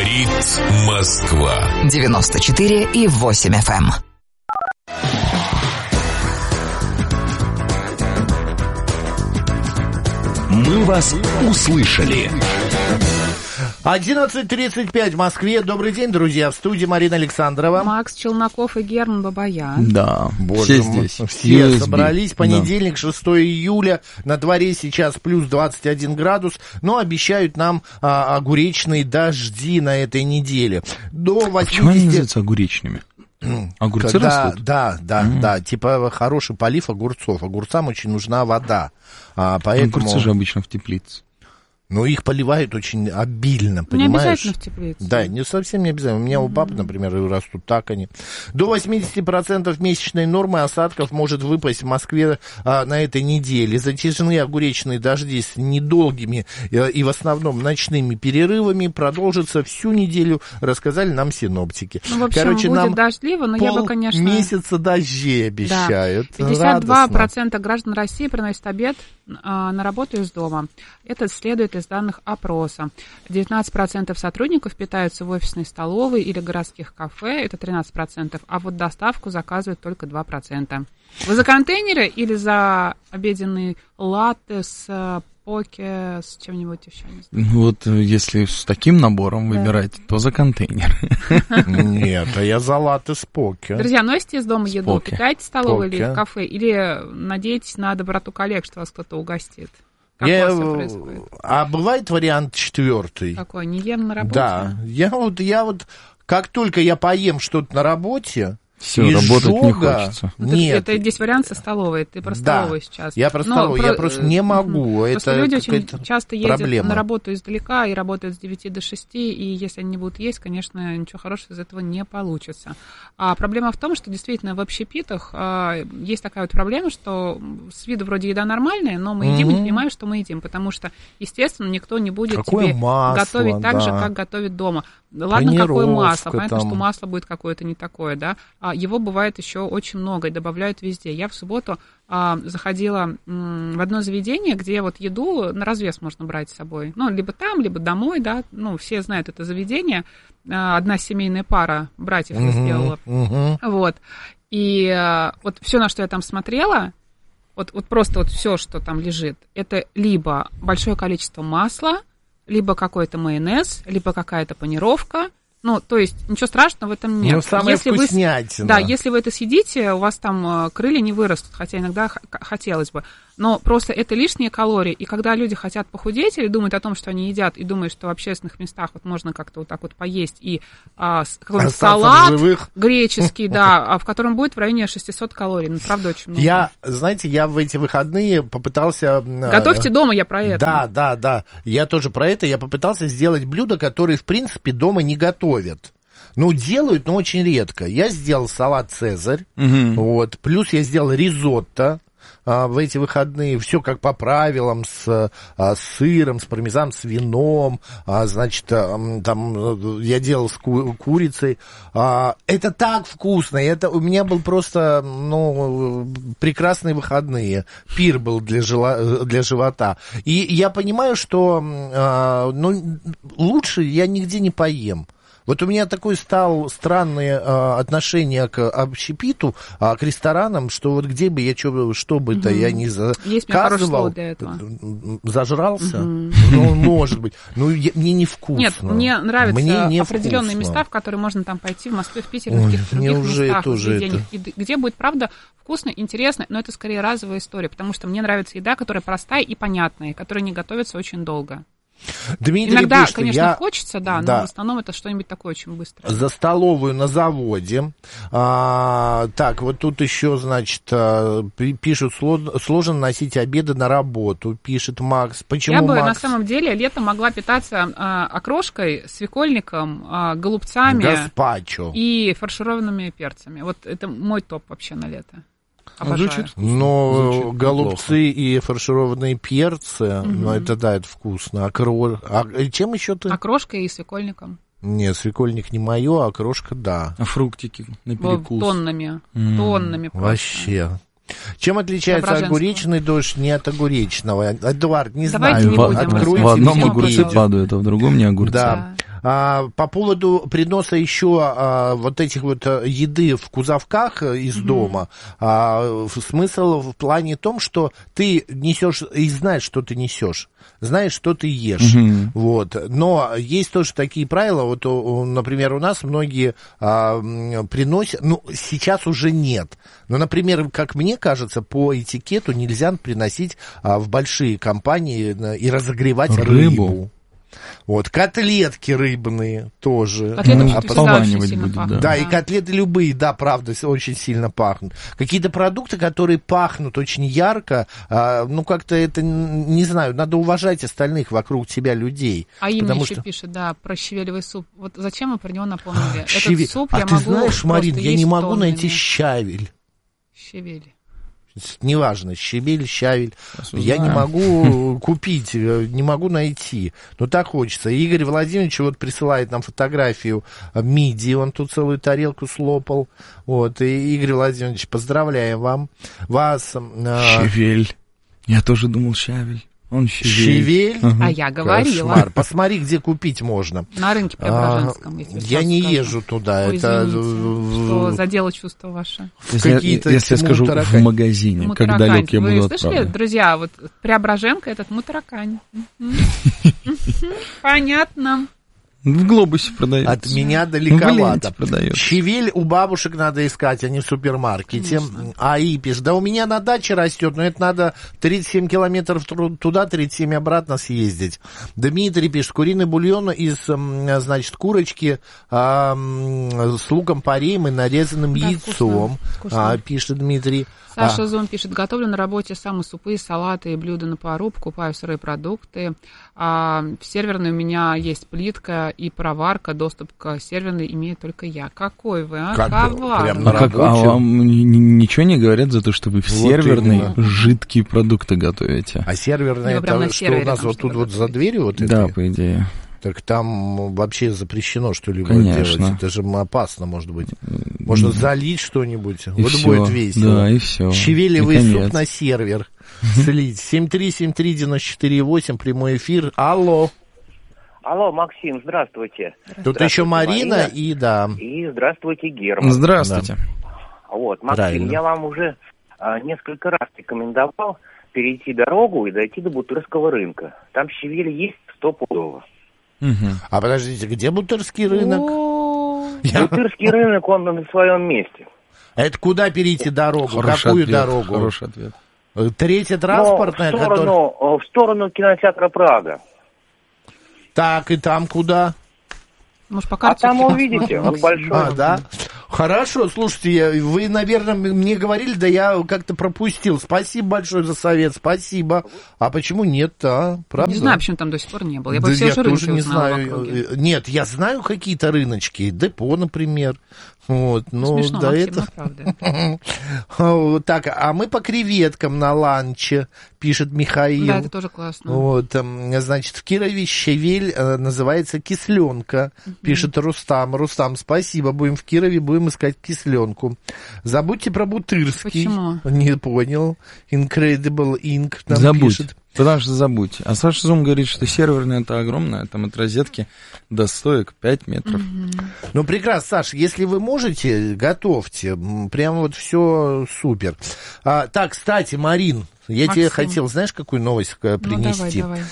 Говорит Москва. 94,8 FM. Мы вас услышали. 11:35 в Москве. Добрый день, друзья. В студии Марина Александрова. Макс Челноков и Герман Бабаян. Да, Боже все мой, здесь. все USB. собрались. Понедельник, 6 июля. На дворе сейчас плюс 21 градус. Но обещают нам огуречные дожди на этой неделе. До 80... Почему они называются огуречными? Огурцы растут? Да. Типа хороший полив огурцов. Огурцам очень нужна вода. Поэтому... Огурцы же обычно в теплице. Но их поливают очень обильно, понимаешь? Не обязательно в теплице. Да, не совсем не обязательно. У меня у баб, например, растут так они. До 80% месячной нормы осадков может выпасть в Москве на этой неделе. Затяжные огуречные дожди с недолгими и в основном ночными перерывами продолжатся всю неделю, рассказали нам синоптики. Ну, в общем, будет нам дождливо, но я бы, конечно... месяца дождей обещают. Да. 52% граждан России приносят обед на работу из дома. Это следует из данных опроса. 19% сотрудников питаются в офисной столовой или городских кафе, это 13%, а вот доставку заказывают только 2%. Вы за контейнеры или за обеденный латте с поке, с чем-нибудь еще? Вот если с таким набором выбирать, то за контейнер. Нет, а я за латте с поке. Друзья, носите из дома еду, поке. питаете в столовой или в кафе, или надеетесь на доброту коллег, что вас кто-то угостит? Как у вас все происходит? А бывает вариант 4? Какой? Не ем на работе? Да. Я вот, как только я поем что-то на работе, Все, работать не хочется. Нет. Это здесь вариант со столовой, ты про столовую сейчас. Я про столовую, я просто не могу. Просто люди очень часто ездят проблема. на работу издалека и работают с 9 до 6, и если они не будут есть, конечно, ничего хорошего из этого не получится. А проблема в том, что действительно в общепитах есть такая вот проблема, что с виду вроде еда нормальная, но мы едим и не понимаем, что мы едим, потому что, естественно, никто не будет какое тебе масло, готовить так же, как готовит дома. Ладно, какое масло, понятно, что масло будет какое-то не такое, да, его бывает еще очень много и добавляют везде. Я в субботу заходила в одно заведение, где вот еду на развес можно брать с собой. Ну, либо там, либо домой, да. Ну, все знают это заведение. Одна семейная пара братьев сделала. Вот. И вот все, на что я там смотрела, вот просто вот все, что там лежит, это либо большое количество масла, либо какой-то майонез, либо какая-то панировка. Ну, то есть, ничего страшного в этом нет. Ну, самая вкуснятина. Да, если вы это съедите, у вас там крылья не вырастут, хотя иногда хотелось бы. Но просто это лишние калории. И когда люди хотят похудеть или думают о том, что они едят, и думают, что в общественных местах вот можно как-то вот так вот поесть, и какой-нибудь салат греческий, да, в котором будет в районе 600 калорий. Ну, правда, очень много. Знаете, я в эти выходные попытался... Готовьте дома, я про это. Да. Я тоже про это. Я попытался сделать блюда, которые, в принципе, дома не готовят. Ну, делают, но очень редко. Я сделал салат «Цезарь», вот, плюс я сделал ризотто. В эти выходные все как по правилам, с сыром, с пармезаном, с вином, значит, там я делал с курицей. Это так вкусно, это у меня был просто, прекрасные выходные, пир был для живота. И я понимаю, что, лучше я нигде не поем. Вот у меня такое стало странное отношение к общепиту, к ресторанам, что вот где бы я что бы то я не заказывал, зажрался, может быть, мне невкусно. Нет, мне нравятся определенные места, в которые можно там пойти в Москве, в Питере, на каких-то других местах, где будет, правда, вкусно, интересно, но это скорее разовая история, потому что мне нравится еда, которая простая и понятная, которая не готовится очень долго. Дмитрий иногда, пишет, конечно, хочется, но в основном это что-нибудь такое очень быстрое. За столовую на заводе. Так, вот тут еще, значит, пишут, сложно носить обеды на работу, пишет Макс. Почему, Я бы, Макс? на самом деле, летом могла питаться окрошкой, свекольником, голубцами Гаспачо. и фаршированными перцами. Вот это мой топ вообще на лето. Звучит вкусно. Но голубцы и фаршированные перцы, это вкусно. Чем еще ты? Окрошкой и свекольником. Нет, свекольник не мое, а окрошка да. А фруктики на перекус? Тоннами просто. Вообще. Чем отличается огуречный дождь не от огуречного? Эдуард, не Давайте знаю. не будем Откройте в одном Википедию. огурцы падают, а в другом не огурцы. Да. По поводу приноса еще вот этих вот еды в кузовках из дома, смысл в плане том, что ты несешь и знаешь, что ты несешь. Знаешь, что ты ешь. Вот. Но есть тоже такие правила. Вот, например, у нас многие приносят... Ну, сейчас уже нет. Но, например, как мне кажется, по этикету нельзя приносить в большие компании и разогревать рыбу. Вот, котлетки рыбные тоже. Пованивать будет, да. Да, и котлеты любые, да, правда, очень сильно пахнут. Какие-то продукты, которые пахнут очень ярко, ну, как-то это, не знаю, надо уважать остальных вокруг тебя людей. А Инна еще пишет, да, про щавелевый суп. Вот зачем мы про него напомнили? Этот суп я могу. А ты знаешь, Марин, я не могу найти щавель. Щавель. Неважно, щавель, щавель. Я не могу купить, не могу найти. Но так хочется. Игорь Владимирович вот присылает нам фотографию мидии. Он тут целую тарелку слопал. Вот. И Игорь Владимирович, поздравляем вас. Щавель. Я тоже думал щавель. Он щавель. А я говорила. Кошмар. Посмотри, где купить можно. На рынке Преображенском. Я не езжу туда. Ой, это что задело чувство ваше. Если я скажу в магазине, как далек я буду от правды. Вы слышали, друзья, вот Преображенка этот мутаракань. Понятно. В Глобусе продается. От меня далековато. Щавель у бабушек надо искать, а не в супермаркете. АИ пишет, да у меня на даче растет, но это надо 37 километров туда, 37 обратно съездить. Дмитрий пишет, куриный бульон из, значит, курочки с луком-пореем и нарезанным яйцом. Пишет Дмитрий. Саша Зон пишет, готовлю на работе самые супы, салаты и блюда на пару, покупаю сырые продукты. В серверной у меня есть плитка и пароварка, доступ к серверной имею только я. Какой вы, а? Коварный. А вам ничего не говорят за то, что вы в серверной жидкие продукты готовите? А серверная, это что у нас вот тут вот за дверью? Вот да, по идее. Так там вообще запрещено что-либо делать. Это же опасно, может быть. Можно залить что-нибудь. Вот все, будет весело. Да, и все. Щавелевый суп на сервер слить. 7373948, прямой эфир. Алло. Алло, Максим, здравствуйте. Тут еще Марина и да. И здравствуйте, Герман. Здравствуйте. Вот, Максим, я вам уже несколько раз рекомендовал перейти дорогу и дойти до Бутырского рынка. Там щавель есть стопудово. А подождите, где Бутырский рынок? Бутырский рынок, он на своем месте. Это куда перейти дорогу? Какую дорогу? Хороший ответ. Третья транспортная, в сторону кинотеатра «Прага». Так, и там куда? Может, по карте? А там увидите, он большой. Да? Хорошо, слушайте, вы, наверное, мне говорили, да я как-то пропустил. Спасибо большое за совет, спасибо. А почему нет-то, правда? Не знаю, почему там до сих пор не было. Я бы все же рынки не знаю. Нет, я знаю какие-то рыночки, депо, например. Вот, но смешно, до Максим, этого... правда. Так, а мы по креветкам на ланче, пишет Михаил. Да, это тоже классно. Вот, значит, в Кирове щавель называется кисленка, пишет Рустам. Рустам, спасибо, будем в Кирове, будем искать кисленку. Забудьте про Бутырский. Почему? Не понял. Incredible Ink нам Забудь. пишет. Потому что забудь. А Саша Зум говорит, что серверная это огромная, там от розетки до стоек 5 метров. Ну, прекрасно, Саша, если вы можете, готовьте. Прям вот все супер. Так, кстати, Марин, я тебе хотел, знаешь, какую новость принести? Давай.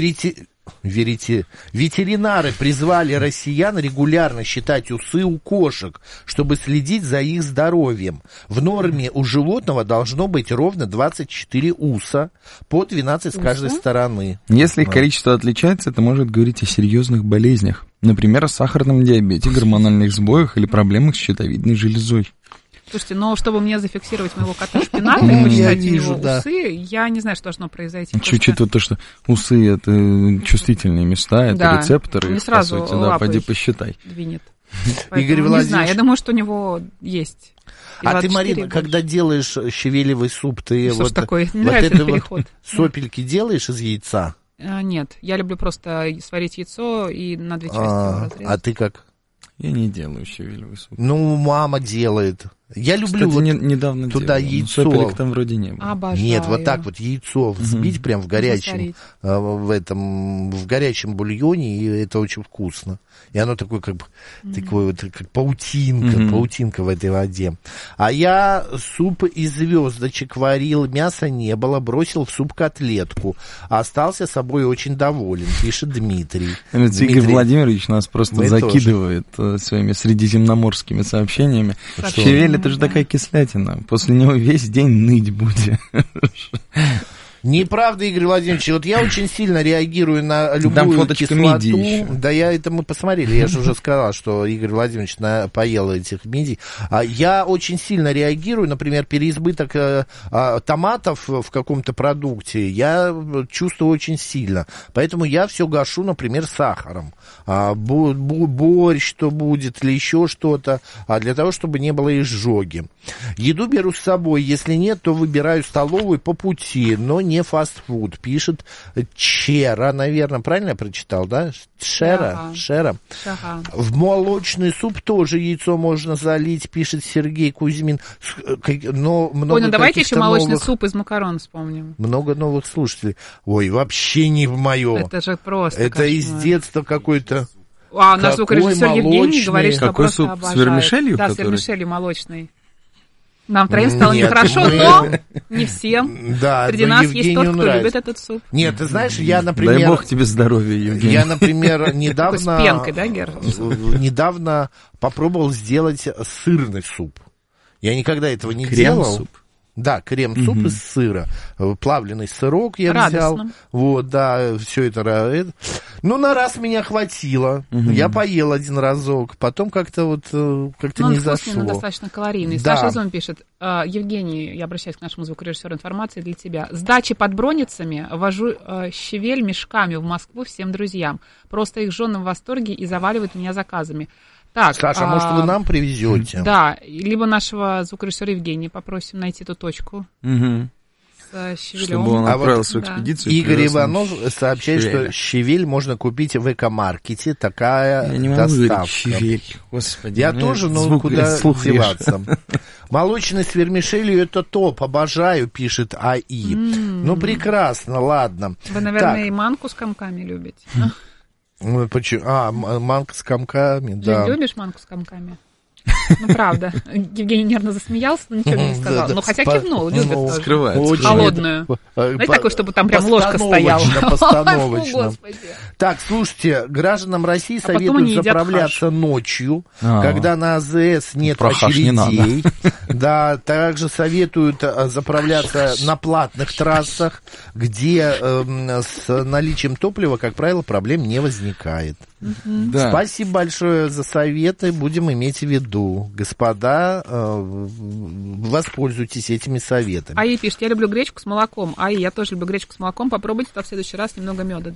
Ветеринары призвали россиян регулярно считать усы у кошек, чтобы следить за их здоровьем. В норме у животного должно быть ровно 24 уса, по 12 с каждой стороны. Если их количество отличается, это может говорить о серьезных болезнях. Например, о сахарном диабете, гормональных сбоях или проблемах с щитовидной железой. Слушайте, но чтобы мне зафиксировать моего кота шпината и посчитать его усы, я не знаю, что должно произойти. Чуть-чуть то, что усы — это чувствительные места, это рецепторы. Не сразу по сути, да, пойди посчитай. Двинет. Игорь Владимирович... Не знаю, я думаю, что у него есть. А ты, Марина, когда делаешь щавелевый суп, ты что ж такое? Не нравится этот переход. Сопельки делаешь из яйца? Нет, я люблю просто сварить яйцо и на 2 части его разрезать. А ты как? Я не делаю щавелевый суп. Ну, мама делает. Я люблю вот недавно туда делал, яйцо. Сопелек там вроде не было. Обожаю. Нет, вот так вот яйцо взбить прям в горячем, в горячем бульоне, и это очень вкусно. И оно такое, такое вот, как паутинка в этой воде. А я суп из звездочек варил, мяса не было, бросил в суп котлетку. Остался собой очень доволен, пишет Дмитрий. Игорь Владимирович нас просто закидывает своими средиземноморскими сообщениями. Щавель — это же такая кислятина. После него весь день ныть будешь. Неправда, Игорь Владимирович. Вот я очень сильно реагирую на любую кислоту. Да, мы посмотрели. Я же уже сказал, что Игорь Владимирович поел этих мидий. Я очень сильно реагирую, например, переизбыток томатов в каком-то продукте. Я чувствую очень сильно. Поэтому я все гашу, например, сахаром. Борщ, что будет, или еще что-то. Для того, чтобы не было изжоги. Еду беру с собой. Если нет, то выбираю столовую по пути, но не фастфуд, пишет Чера, наверное, правильно я прочитал, да? Шера. В молочный суп тоже яйцо можно залить, пишет Сергей Кузьмин. Но много давайте еще молочный суп из макарон вспомним. Много новых слушателей. Ой, вообще не в мое. Это же просто это кошмар. Из детства какой-то. Наш звукорежиссер Евгений говорит, что какой просто суп? Обожает. С вермишелью? Да, с вермишелью молочной. Нам троим стало нехорошо, но не всем. Да, среди нас есть тот, кто любит этот суп. Нет, ты знаешь, я, например... Дай бог тебе здоровья, Евгений. Я, например, недавно... С пенкой, да, Гер? Недавно попробовал сделать сырный суп. Я никогда этого не делал. Крем-суп? Да, крем-суп из сыра. Плавленый сырок я взял. Вот, да, все это. Ну, на раз меня хватило. Я поел один разок. Потом как-то не зашло. Но достаточно калорийный. Да. Саша Зон пишет: Евгений, я обращаюсь к нашему звукорежиссеру, информации для тебя. С дачи под Броницами вожу щавель мешками в Москву всем друзьям. Просто их жены в восторге и заваливают меня заказами. Так, Саша, может, вы нам привезете? Да, либо нашего звукорежиссера Евгения попросим найти эту точку с щавелем. Чтобы он отправился в экспедицию. Игорь Иванов сообщает, что щавель можно купить в экомаркете. Такая я не могу доставка. Щавель, господи. Я тоже, но куда деваться. Молочный с вермишелью — это топ, обожаю, пишет АИ. Ну, прекрасно, ладно. Вы, наверное, и манку с комками любите. Почему? Манка с комками, да. Ты любишь манку с комками? Ну, правда. Евгений нервно засмеялся, но ничего не сказал. Ну, хотя кивнул, любит тоже. Скрывается. Холодную. Знаете, такой, чтобы там прям ложка стояла. Постановочно. Так, слушайте, гражданам России советуют заправляться ночью, когда на АЗС нет очередей. Да, также советуют заправляться на платных трассах, где с наличием топлива, как правило, проблем не возникает. Да. Спасибо большое за советы, будем иметь в виду. Господа, воспользуйтесь этими советами. АИ пишет: я люблю гречку с молоком. АИ, я тоже люблю гречку с молоком. Попробуйте в следующий раз немного меда.